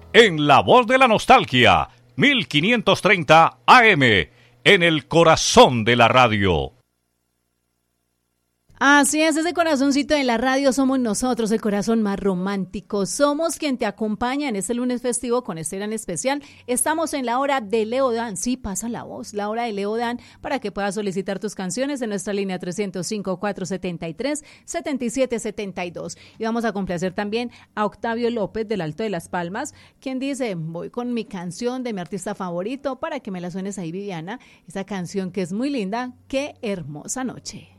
en La Voz de la Nostalgia, 1530 AM, en el corazón de la radio. Así es, ese corazoncito de la radio somos nosotros, el corazón más romántico. Somos quien te acompaña en este lunes festivo con este gran especial. Estamos en la hora de Leo Dan. Sí, pasa la voz, la hora de Leo Dan, para que puedas solicitar tus canciones en nuestra línea 305-473-7772. Y vamos a complacer también a Octavio López del Alto de Las Palmas, quien dice, voy con mi canción de mi artista favorito para que me la suenes ahí, Viviana. Esa canción que es muy linda, Qué hermosa noche.